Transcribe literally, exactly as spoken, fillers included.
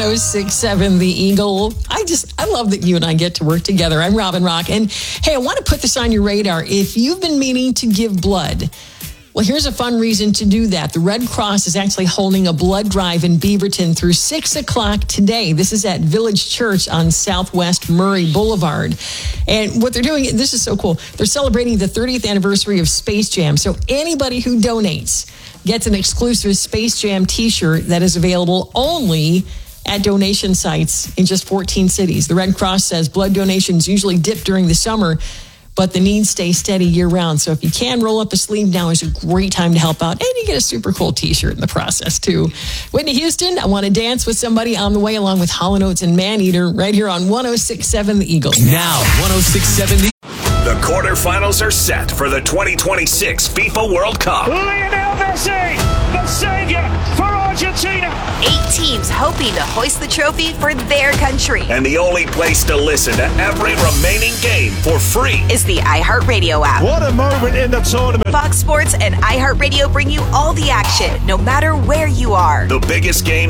oh six seven The Eagle. I just, I love that you and I get to work together. I'm Robin Rock. And hey, I want to put this on your radar. If you've been meaning to give blood, well, here's a fun reason to do that. The Red Cross is actually holding a blood drive in Beaverton through six o'clock today. This is at Village Church on Southwest Murray Boulevard. And what they're doing, this is so cool. They're celebrating the thirtieth anniversary of Space Jam. So anybody who donates gets an exclusive Space Jam t-shirt that is available only at donation sites in just fourteen cities. The Red Cross says blood donations usually dip during the summer, but the needs stay steady year-round. So if you can roll up a sleeve, now is a great time to help out. And you get a super cool t-shirt in the process, too. Whitney Houston, I Want to Dance with Somebody on the way, along with Hall and Oates and Maneater, right here on one oh six point seven The Eagle. Now, one oh six point seven The The quarterfinals are set for the twenty twenty-six FIFA World Cup. Lionel Messi, the savior for Argentina. Eight teams hoping to hoist the trophy for their country. And the only place to listen to every remaining game for free is the iHeartRadio app. What a moment in the tournament. Fox Sports and iHeartRadio bring you all the action, no matter where you are. The biggest games